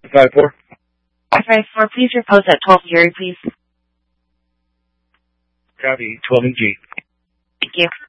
5-4. 5-4, please repose at 12 Erie, please. Copy, 12 EG. Thank you.